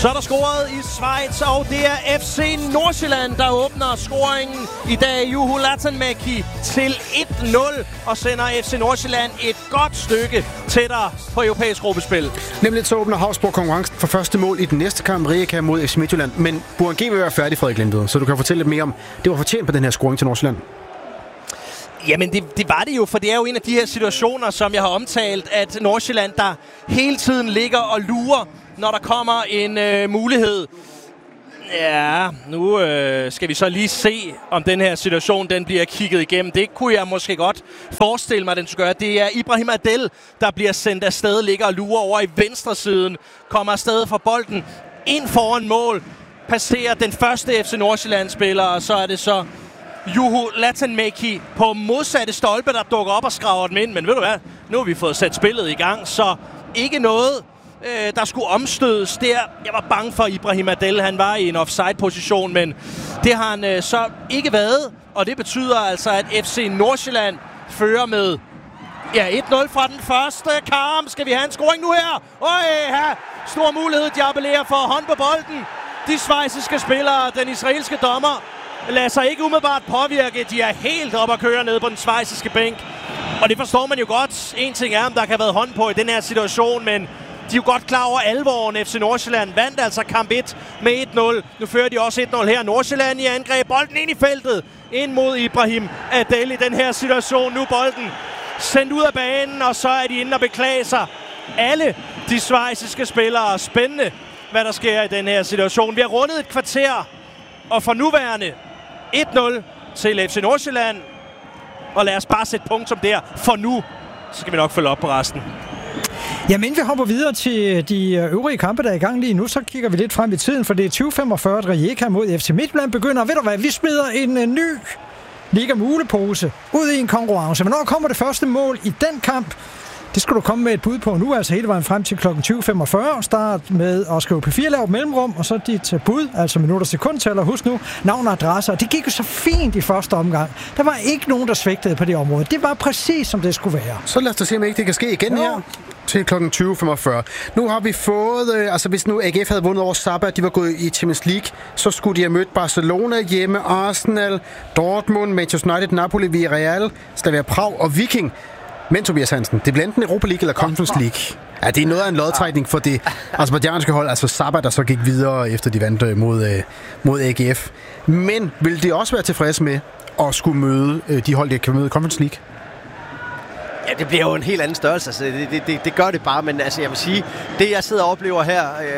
Så er der scoret i Schweiz, og det er FC Nordsjælland, der åbner scoringen i dag. Juho Latanmäki til 1-0 og sender FC Nordsjælland et godt stykke tættere på europæisk gruppespil. Nemlig så åbner Havsborg konkurrencen for første mål i den næste kamp, Rijeka mod FC Midtjylland. Men Burhan G vil være færdig, Frederik Lindved, så du kan fortælle lidt mere om, det var fortjent på den her scoring til Nordsjælland. Jamen, det var det jo, for det er jo en af de her situationer, som jeg har omtalt, at Nordsjælland, der hele tiden ligger og lurer, når der kommer en mulighed. Ja, nu skal vi så lige se, om den her situation den bliver kigget igennem. Det kunne jeg måske godt forestille mig, at den skulle gøre. Det er Ibrahim Adel, der bliver sendt afsted, ligger og lurer over i venstre siden, kommer afsted fra bolden, ind foran mål, passerer den første FC Nordsjælland-spiller, og så er det så Juho Latanmäki på modsatte stolpe, der dukker op og skraver den ind. Men ved du hvad, nu har vi fået sat spillet i gang, så ikke noget, der skulle omstødes der. Jeg var bange for Ibrahim Adel, han var i en offside-position, men det har han så ikke været. Og det betyder altså, at FC Nordsjælland fører med 1-0 fra den første kamp. Skal vi have en scoring nu her? Stor mulighed, de appellerer for hånd på bolden. De schweiziske spillere, den israelske dommer, lader sig ikke umiddelbart påvirke. De er helt op at køre ned på den schweiziske bænk. Og det forstår man jo godt. En ting er, om der kan have været hånd på i den her situation, men de er jo godt klar over alvoren. FC Nordsjælland vandt altså kamp 1 med 1-0. Nu fører de også 1-0 her. Nordsjælland i angreb. Bolden ind i feltet. Ind mod Ibrahim Adel i den her situation. Nu bolden sendt ud af banen, og så er de inde og beklage sig. Alle de schweiziske spillere. Spændende, hvad der sker i den her situation. Vi har rundet et kvarter, og for nuværende 1-0 til FC Nordsjælland. Og lad os bare sætte punktum der. For nu, så skal vi nok følge op på resten. Jamen, inden vi hopper videre til de øvrige kampe, der er i gang lige nu, så kigger vi lidt frem i tiden, for det er 20:45, at Rijeka mod FC Midtjylland begynder. Ved du hvad, vi smider en ny Liga Mulepose ud i en konkurrence. Hvornår kommer det første mål i den kamp? Det skal du komme med et bud på nu, altså hele vejen frem til kl. 20:45. Start med at skrive P4, lav mellemrum, og så dit bud, altså minutter sekundtæller. Husk nu, navn og adresser. Det gik jo så fint i første omgang. Der var ikke nogen, der svigtede på det område. Det var præcis, som det skulle være. Så lad os da se, om ikke det kan ske igen her til kl. 20:45. Nu har vi fået, hvis nu AGF havde vundet over Sabah, de var gået i Champions League, så skulle de have mødt Barcelona hjemme, Arsenal, Dortmund, Manchester United, Napoli, Villarreal, Slavia Prag og Viking. Men Tobias Hansen, det bliver enten Europa League eller Conference League. Ja, det er noget af en lodtrækning for det aserbajdsjanske hold, altså Sabah, der så gik videre efter de vandt mod AGF. Men vil de også være tilfredse med at skulle møde de hold, der kan møde Conference League? Ja, det bliver jo en helt anden størrelse. Altså, det gør det bare, men altså, jeg vil sige, det jeg sidder og oplever her,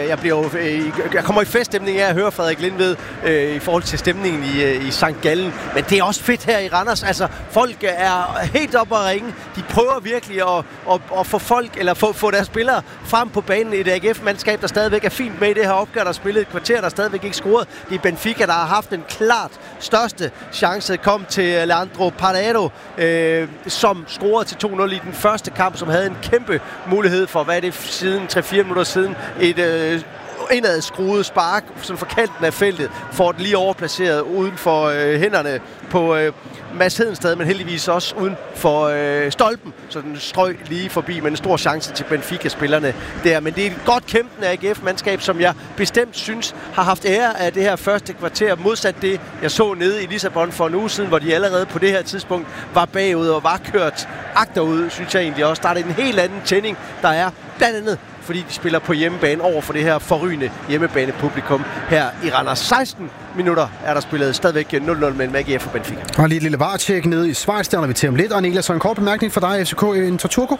jeg kommer i feststemning af at høre Frederik Lindved i forhold til stemningen i St. Gallen, men det er også fedt her i Randers. Altså, folk er helt oppe at ringe. De prøver virkelig at få folk, eller få deres spillere frem på banen. Et AGF-mandskab, der stadigvæk er fint med i det her opgør, der spillet et kvarter, der stadigvæk ikke scoret. Det er Benfica, der har haft den klart største chance. Kom til Leandro Paredes, som scorede til 2-0 i den første kamp, som havde en kæmpe mulighed for, hvad er det, siden 3-4 minutter siden, et indad skruet spark, sådan for kanten af feltet, får den lige overplaceret uden for hænderne på Mads Hedenstad, men heldigvis også uden for stolpen, så den strøg lige forbi med en stor chance til Benfica-spillerne der. Men det er et godt kæmpende AGF-mandskab, som jeg bestemt synes har haft ære af det her første kvarter, modsat det, jeg så nede i Lissabon for en uge siden, hvor de allerede på det her tidspunkt var bagud og var kørt agterud, synes jeg egentlig også. Der er en helt anden tænding, der er blandt andet fordi de spiller på hjemmebane over for det her forrygende hjemmebanepublikum her i Randers. 16 minutter er der spillet stadigvæk 0-0 mellem AGF og Benfica. Og lige et lille varetjek nede i Schweiz, der er vi til om lidt. Og Niklas, så en kort bemærkning for dig, FCK i en Turku?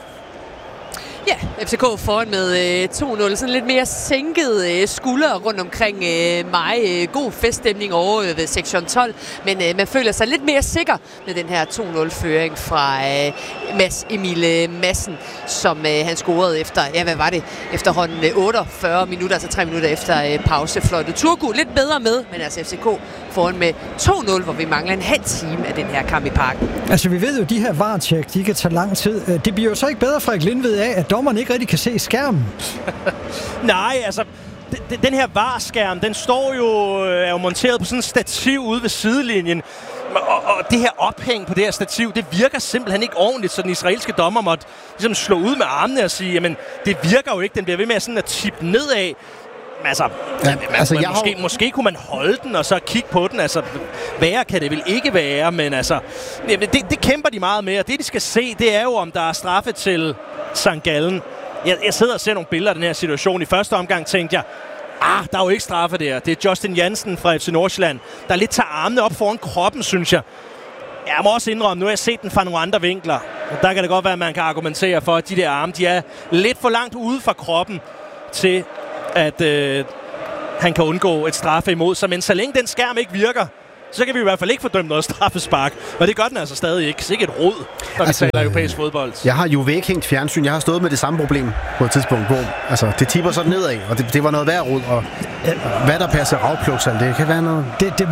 Ja, FCK foran med 2-0. Sådan lidt mere sænket skuldre rundt omkring mig. God feststemning over ved sektion 12. Men man føler sig lidt mere sikker med den her 2-0-føring fra Mads Emil Madsen, som han scorede efter, hvad var det? Efterhånden 48 minutter, altså 3 minutter efter pausefløjtet. Turku lidt bedre med, men altså FCK foran med 2-0, hvor vi mangler en halv time af den her kamp i parken. Altså vi ved jo, at de her varetjek, de kan tage lang tid. Det bliver jo så ikke bedre, Frederik Lindved, af, at dommeren ikke rigtig kan se skærmen. Nej, altså den her VAR-skærm, den står jo, er jo monteret på sådan en stativ ude ved sidelinjen. Og det her ophæng på det her stativ, det virker simpelthen ikke ordentligt, så den israelske dommer måtte ligesom slå ud med armene og sige, jamen det virker jo ikke, den bliver ved med sådan at tippe nedad. Måske kunne man holde den, og så kigge på den. Altså, værre kan det vel ikke være, men altså, det kæmper de meget med, og det, de skal se, det er jo, om der er straffe til St. Gallen. Jeg sidder og ser nogle billeder af den her situation. I første omgang tænkte jeg, der er jo ikke straffe der. Det er Justin Jansen fra FC Nordsjælland, der lidt tager armene op foran kroppen, synes jeg. Jeg må også indrømme, nu har jeg set den fra nogle andre vinkler. Der kan det godt være, at man kan argumentere for, at de der arme, de er lidt for langt ude fra kroppen til, at han kan undgå et straffe imod sig. Men så længe den skærm ikke virker, så kan vi i hvert fald ikke fordømme noget straffespark. Og det gør den altså stadig ikke. Sikke et rod, når vi taler europæisk fodbold. Jeg har jo ikke hængt fjernsyn. Jeg har stået med det samme problem på et tidspunkt. Hvor, det tipper sådan nedad, og det var noget værd rod. Og hvad der passer afpluksal, det kan være noget...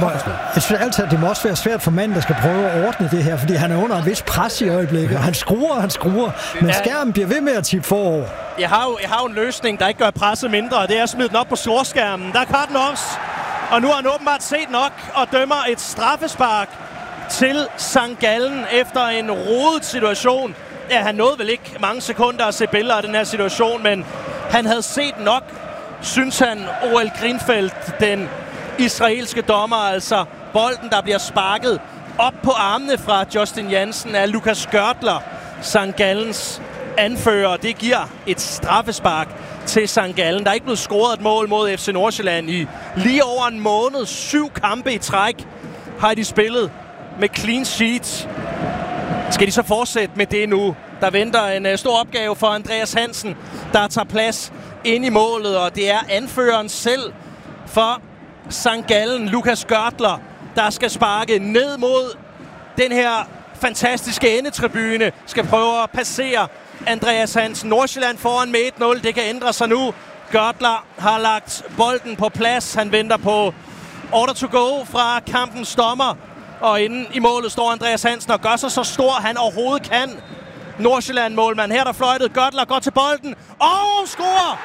Det må også være svært for manden, der skal prøve at ordne det her, fordi han er under en vis pres i øjeblikket. Han skruer, men skærmen bliver ved med at tippe forover. Jeg har jo en løsning, der ikke gør presset mindre, og det er at smide den op på storskærmen. Der er Carsten Ops. Og nu har han åbenbart set nok og dømmer et straffespark til St. Gallen efter en rodet situation. Ja, han nåede vel ikke mange sekunder at se billeder af den her situation, men han havde set nok, synes han, O.L. Grinfeldt, den israelske dommer. Altså bolden, der bliver sparket op på armene fra Justin Jansen af Lukas Görtler, St. Gallens anfører. Det giver et straffespark til St. Gallen. Der er ikke blevet scoret et mål mod FC Nordsjælland i lige over en måned. 7 kampe i træk har de spillet med clean sheet. Skal de så fortsætte med det nu? Der venter en stor opgave for Andreas Hansen, der tager plads ind i målet, og det er anføreren selv for St. Gallen, Lukas Görtler, der skal sparke ned mod den her fantastiske endetribune. Skal prøve at passere Andreas Hansen. Nordsjælland foran med 1-0. Det kan ændre sig nu. Görtler har lagt bolden på plads. Han venter på order to go fra kampens dommer. Og inde i målet står Andreas Hansen og gør sig så stor, han overhovedet kan. Nordsjælland-målmand. Her der fløjtet. Görtler går til bolden og scorer!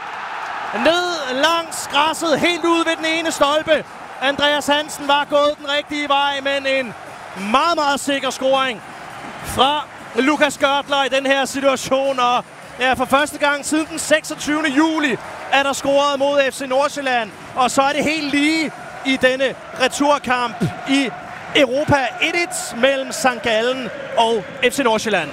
Ned langs græsset, helt ude ved den ene stolpe. Andreas Hansen var gået den rigtige vej, men en meget, meget sikker scoring fra Lukas Görtler i den her situation. Og ja, for første gang siden den 26. juli er der scoret mod FC Nordsjælland. Og så er det helt lige i denne returkamp i Europa. 1-1 mellem St. Gallen og FC Nordsjælland.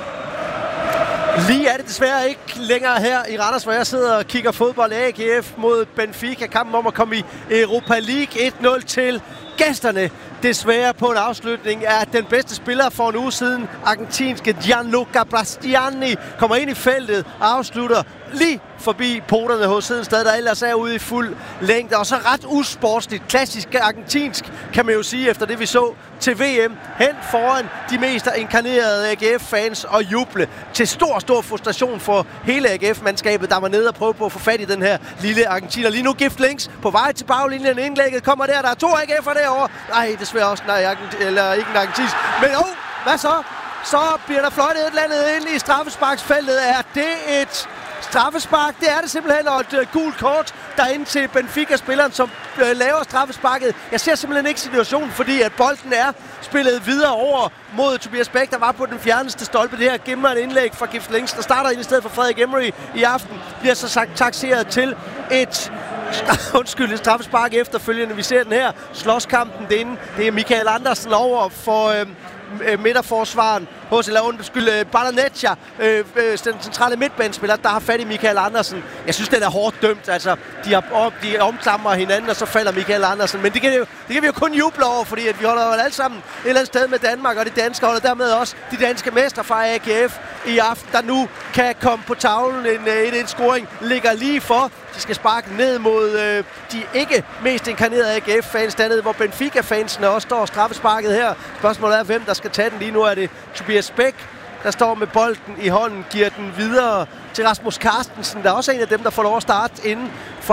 Lige er det desværre ikke længere her i Randers, hvor jeg sidder og kigger fodbold. AGF mod Benfica. Kampen om at komme i Europa League. 1-0 til gæsterne. Desværre på en afslutning er den bedste spiller for en uge siden. Argentinske Gianluca Bastiani kommer ind i feltet og afslutter lige forbi poterne hos Hedensted, der ellers er ude i fuld længde. Og så ret usportsligt, klassisk argentinsk, kan man jo sige, efter det vi så til VM. Hen foran de mest inkarnerede AGF-fans og juble til stor frustration for hele AGF-mandskabet, der var nede og prøve på at få fat i den her lille argentiner. Lige nu Gift Links på vej til baglinjen. Indlægget kommer der er 2 AGF'er derovre. Nej, desværre også eller ikke en argentinsk. Men hvad så? Så bliver der fløjtet et eller andet ind i straffesparksfeltet. Er det et straffespark? Det er det simpelthen, og et gult kort derinde til Benfica-spilleren, som laver straffesparket. Jeg ser simpelthen ikke situationen, fordi at bolden er spillet videre over mod Tobias Bæk, der var på den fjerneste stolpe. Det her gemmer et indlæg fra Gift Links, der starter ind i stedet for Frederik Emery i aften. Bliver så sagt takseret til et straffespark efterfølgende. Vi ser den her slåskampen derinde. Det er Michael Andersen over for midterforsvaren hos Barneccia, den centrale midtbanespiller, der har fat i Michael Andersen. Jeg synes, den er hårdt dømt. Altså, de omklamrer hinanden, og så falder Michael Andersen. Men det kan vi jo kun juble over, fordi at vi holder jo alle sammen et eller andet sted med Danmark, og det danske holder dermed også de danske mestre fra AGF i aften, der nu kan komme på tavlen. En 1-1-scoring ligger lige for. De skal sparke ned mod de ikke mest inkarnerede AGF-fans dernede, hvor Benfica-fansene også står straffesparket her. Spørgsmålet er, hvem der skal tage den. Lige nu er det Tobias Bæk, der står med bolden i hånden, giver den videre til Rasmus Carstensen, der er også en af dem, der får lov at starte inden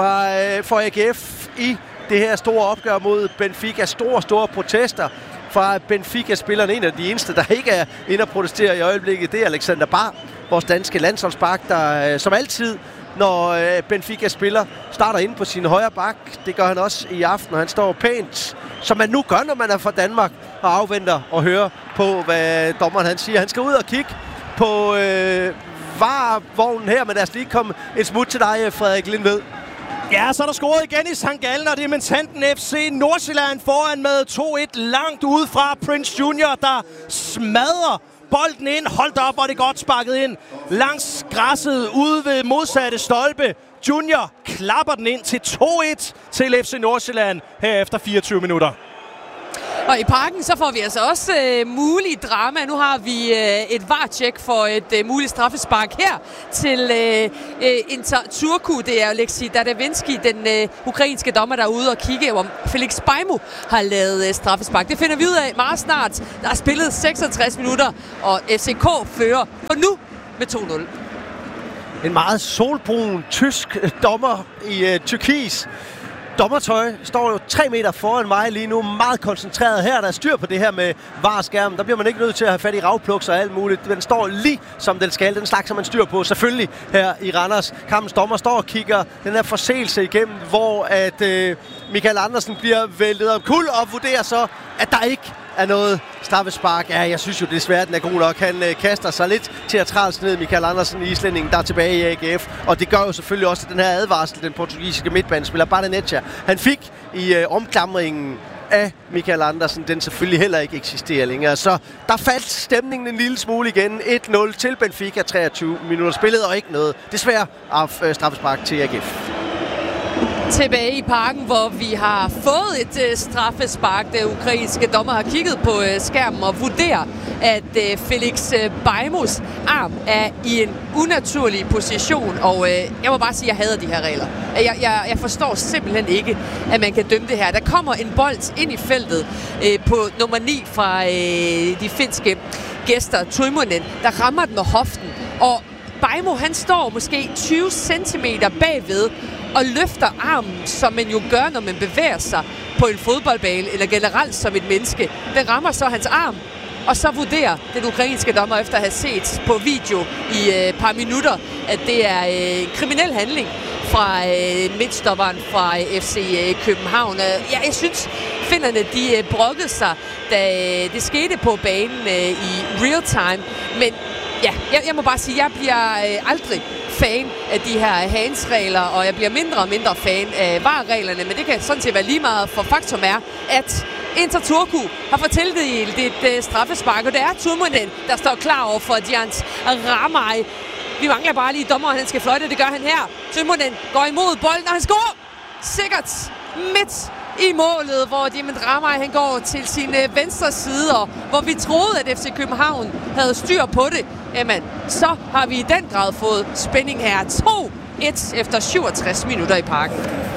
for AGF i det her store opgør mod Benfica. Store protester fra Benfica-spillerne. En af de eneste, der ikke er inde og protestere i øjeblikket, det er Alexander Bahr, vores danske landsholdsbak, der som altid, når Benfica spiller, starter inde på sin højre bak. Det gør han også i aften, og han står pænt, som man nu gør, når man er fra Danmark, og afventer og hører på, hvad dommeren han siger. Han skal ud og kigge på varevognen her, men lad os lige komme et smut til dig, Frederik Lindved. Ja, så er der scoret igen i St. Gallen, og det er Mentanten FC Nordsjælland foran med 2-1 langt ude fra Prince Junior, der smadrer bolden ind. Hold op, hvor det godt sparket ind. Langs græsset ude ved modsatte stolpe. Junior klapper den ind til 2-1 til FC Nordsjælland her efter 24 minutter. Og i Parken, så får vi altså også mulig drama. Nu har vi et VAR-check for et muligt straffespark her til Inter Turku. Det er Alexei Dadavinski, den ukrainske dommer, der er ude og kigge, om Felix Bajmo har lavet straffespark. Det finder vi ud af meget snart. Der er spillet 66 minutter, og FCK fører for nu med 2-0. En meget solbrun tysk dommer i Tyrkis dommertøj står jo 3 meter foran mig lige nu, meget koncentreret her. Der er styr på det her med VAR-skærmen. Der bliver man ikke nødt til at have fat i ravpluks og alt muligt. Den står lige som den skal. Den slags, som man styr på. Selvfølgelig her i Randers. Kampens dommer står og kigger den her forseelse igennem, hvor at Michael Andersen bliver væltet omkuld og vurderer så, at der ikke er noget straffespark. Ja, jeg synes jo desværre, den er god nok. Han kaster sig lidt teatralsk ned, Michael Andersen, islændingen, der er tilbage i AGF. Og det gør jo selvfølgelig også, at den her advarsel, den portugisiske midtbanespiller Barnecchia, han fik i omklamringen af Michael Andersen, den selvfølgelig heller ikke eksisterer længere. Så der faldt stemningen en lille smule igen. 1-0 til Benfica, 23 minutter spillet, og ikke noget desværre af straffespark til AGF. Tilbage i Parken, hvor vi har fået et straffespark. Den ukrainske dommer har kigget på skærmen og vurderer, at Felix Bajmos arm er i en unaturlig position. Og jeg må bare sige, at jeg hader de her regler. Jeg forstår simpelthen ikke, at man kan dømme det her. Der kommer en bold ind i feltet på nummer 9 fra de finske gæster, Tuimunen, der rammer den med hoften. Og Bajmo, han står måske 20 cm bagved og løfter armen, som man jo gør, når man bevæger sig på en fodboldbane, eller generelt som et menneske. Den rammer så hans arm, og så vurderer den ukrainske dommer, efter at have set på video i et par minutter, at det er en kriminel handling fra midtstopperen fra FC København. Ja, jeg synes, finnerne de brokkede sig, da det skete på banen i real time, men ja, jeg må bare sige, at jeg bliver aldrig fan af de her hands-regler, og jeg bliver mindre og mindre fan af VAR-reglerne, men det kan sådan set være lige meget, for faktum er, at Inter Turku har fået tildelt et straffespark, og det er Tuimunen, der står klar over for Giants Ramaj. Vi mangler bare lige dommeren, han skal fløjte, det gør han her. Tuimunen går imod bolden, og han scorer sikkert midt i målet, hvor Diamond Ramaj, han går til sin venstre side, og hvor vi troede, at FC København havde styr på det. Jamen, så har vi i den grad fået spænding her. 2-1 efter 67 minutter i Parken.